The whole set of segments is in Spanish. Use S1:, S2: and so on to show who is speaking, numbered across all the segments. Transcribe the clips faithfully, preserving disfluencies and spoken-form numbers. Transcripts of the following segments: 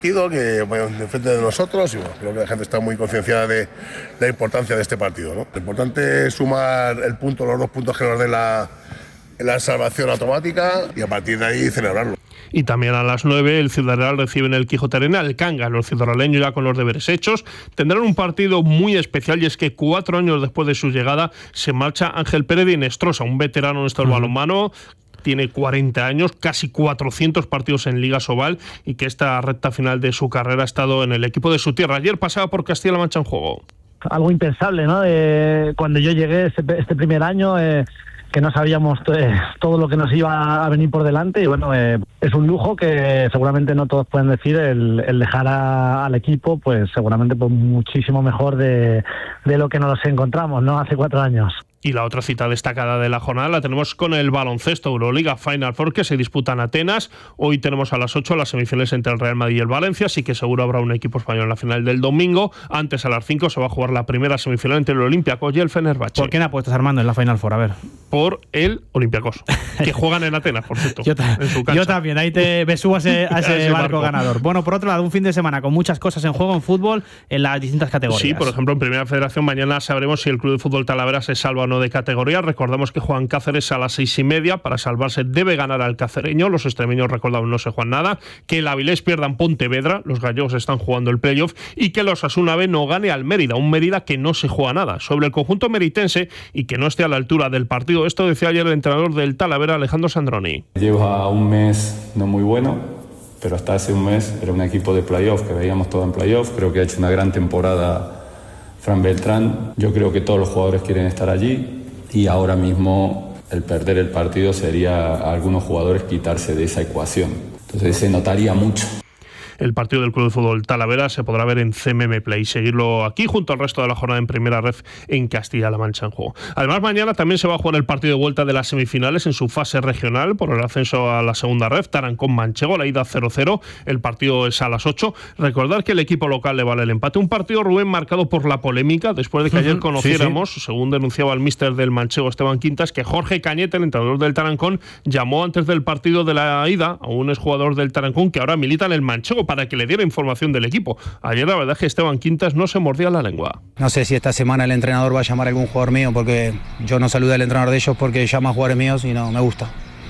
S1: Que bueno, frente de nosotros y bueno, creo que la gente está muy concienciada de la importancia de este partido, ¿no? Lo importante es sumar el punto, los dos puntos que nos den la, la salvación automática y a partir de ahí celebrarlo.
S2: Y también a las nueve el Ciudad Real recibe en el Quijote Arena el Cangas. Los ciudadaleños ya con los deberes hechos tendrán un partido muy especial y es que cuatro años después de su llegada se marcha Ángel Pérez de Inestrosa, un veterano en esto del uh-huh. balonmano. Tiene cuarenta años, casi cuatrocientos partidos en Liga Sobal y que esta recta final de su carrera ha estado en el equipo de su tierra. Ayer pasaba por Castilla-La Mancha en juego.
S3: Algo impensable, ¿no? Eh, cuando yo llegué este, este primer año, eh, que no sabíamos eh, todo lo que nos iba a venir por delante y bueno, eh, es un lujo que seguramente no todos pueden decir, el, el dejar a, al equipo, pues seguramente pues, muchísimo mejor de, de lo que nos encontramos, ¿no? Hace cuatro años.
S2: Y la otra cita destacada de la jornada la tenemos con el baloncesto Euroliga Final Four que se disputa en Atenas. Hoy tenemos a las ocho las semifinales entre el Real Madrid y el Valencia, así que seguro habrá un equipo español en la final del domingo. Antes a las cinco se va a jugar la primera semifinal entre el Olympiacos y el Fenerbahce.
S4: ¿Por quién apuestas, Armando, en la Final Four? A ver.
S2: Por el Olympiacos, que juegan en Atenas, por cierto.
S4: yo, ta-
S2: en su cancha.
S4: yo también, ahí te me subo a ese, a ese, a ese barco, barco ganador. Bueno, por otro lado, un fin de semana con muchas cosas en juego en fútbol en las distintas categorías.
S2: Sí, por ejemplo, en Primera Federación mañana sabremos si el Club de Fútbol Talavera se salva o no de categoría. Recordamos que juegan Cáceres a las seis y media. Para salvarse debe ganar al cacereño. Los extremeños, recordamos, no se juegan nada. Que el Avilés pierda en Pontevedra. Los gallegos están jugando el playoff. Y que el Osasuna B no gane al Mérida. Un Mérida que no se juega nada. Sobre el conjunto meritense y que no esté a la altura del partido. Esto decía ayer el entrenador del Talavera, Alejandro Sandroni.
S5: Lleva un mes no muy bueno, pero hasta hace un mes era un equipo de playoff, que veíamos todo en playoff. Creo que ha hecho una gran temporada Fran Beltrán. Yo creo que todos los jugadores quieren estar allí. Y ahora mismo el perder el partido sería a algunos jugadores quitarse de esa ecuación. Entonces se notaría mucho.
S2: El partido del Club de Fútbol Talavera se podrá ver en C M M Play. Seguirlo aquí junto al resto de la jornada en Primera Ref en Castilla-La Mancha en juego. Además, mañana también se va a jugar el partido de vuelta de las semifinales en su fase regional por el ascenso a la Segunda Ref. Tarancón-Manchego, la ida cero cero. El partido es a las ocho. Recordar que el equipo local le vale el empate. Un partido, Rubén, marcado por la polémica después de que ayer conociéramos, sí, sí. según denunciaba el míster del Manchego, Esteban Quintas, que Jorge Cañete, el entrenador del Tarancón, llamó antes del partido de la ida a un exjugador del Tarancón que ahora milita en el Manchego para que le diera información del equipo. Ayer la verdad es que Esteban Quintas no se mordía la lengua.
S6: No sé si esta semana el entrenador va a llamar a algún jugador mío, porque yo no saludé al entrenador de ellos porque llama a jugadores míos y no me gusta.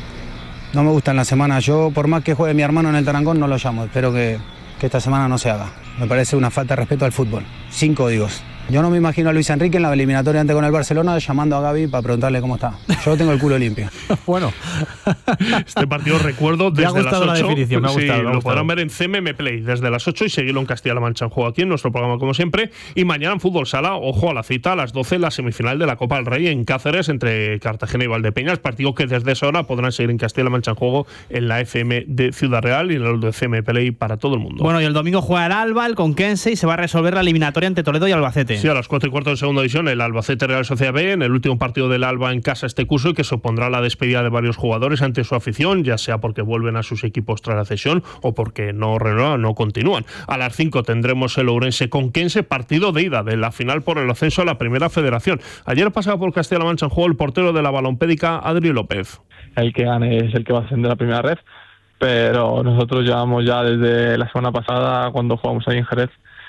S6: No me gusta en la semana. Yo, por más que juegue mi hermano en el Tarancón, no lo llamo. Espero que, que esta semana no se haga. Me parece una falta de respeto al fútbol. Sin códigos. Yo no me imagino a Luis Enrique en la eliminatoria antes con el Barcelona llamando a Gaby para preguntarle cómo está. Yo tengo el culo limpio.
S4: Bueno,
S2: este partido recuerdo desde
S4: me ha gustado
S2: las ocho.
S4: La definición, me ha gustado,
S2: sí,
S4: me ha
S2: lo
S4: gustado.
S2: podrán ver en C M M Play desde las ocho y seguirlo en Castilla-La Mancha en juego aquí en nuestro programa como siempre. Y mañana en Fútbol Sala, ojo a la cita a las doce, la semifinal de la Copa del Rey en Cáceres entre Cartagena y Valdepeñas. Partido que desde esa hora podrán seguir en Castilla-La Mancha en juego en la F M de Ciudad Real y en el de C M M Play para todo el mundo.
S4: Bueno, y el domingo juega el Alba, el Conquense, y se va a resolver la eliminatoria entre Toledo y Albacete.
S2: Sí, a las cuatro y cuarto de segunda división, el Albacete Real Sociedad B, en el último partido del Alba en casa este curso y que supondrá la despedida de varios jugadores ante su afición, ya sea porque vuelven a sus equipos tras la cesión o porque no renuevan, no continúan. A las cinco tendremos el Ourense Conquense, partido de ida de la final por el ascenso a la Primera Federación. Ayer pasaba por Castilla-La Mancha en juego el portero de la balompédica, Adri López.
S7: El que gane es el que va a ascender a la Primera Red, pero nosotros llevamos ya desde la semana pasada, cuando jugamos ahí en Jerez,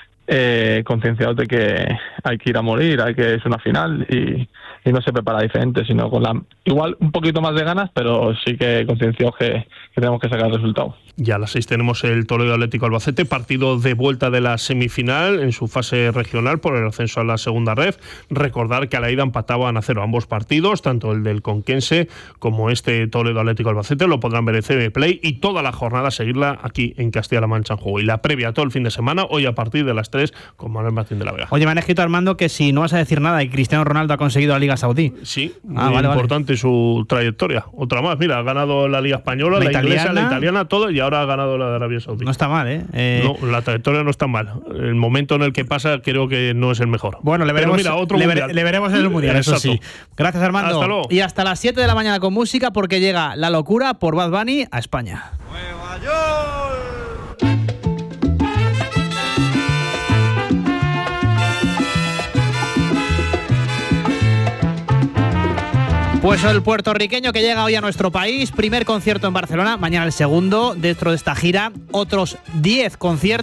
S7: Eh, concienciados de que hay que ir a morir, hay que es una final y, y no se prepara diferente, sino con la igual un poquito más de ganas, pero sí que concienciados que, que tenemos que sacar el resultado.
S2: Y a las seis tenemos el Toledo Atlético Albacete, partido de vuelta de la semifinal en su fase regional por el ascenso a la Segunda Ref. Recordar que a la ida empataban a cero ambos partidos, tanto el del Conquense como este Toledo Atlético Albacete. Lo podrán ver en C M Play y toda la jornada seguirla aquí en Castilla-La Mancha en juego. Y la previa todo el fin de semana, hoy a partir de las tres con Manuel Martín de la Vega.
S4: Oye, me han escrito, Armando, que si no vas a decir nada y Cristiano Ronaldo ha conseguido la Liga Saudí.
S2: Sí,
S4: ah,
S2: muy
S4: vale,
S2: importante
S4: vale.
S2: su trayectoria. Otra más, mira, ha ganado la Liga Española, la, la inglesa, la italiana, todo, y ahora ha ganado la de Arabia Saudí.
S4: No está mal, ¿eh? eh...
S2: No, la trayectoria no está mal. El momento en el que pasa creo que no es el mejor.
S4: Bueno, le veremos,
S2: Pero mira, otro
S4: le,
S2: mundial.
S4: le veremos en el Mundial, eso sí. Gracias, Armando.
S2: Hasta luego.
S4: Y hasta las siete de la mañana con música, porque llega La Locura por Bad Bunny a España.
S8: ¡Nueva York!
S4: Pues el puertorriqueño que llega hoy a nuestro país, primer concierto en Barcelona, mañana el segundo dentro de esta gira, otros diez conciertos.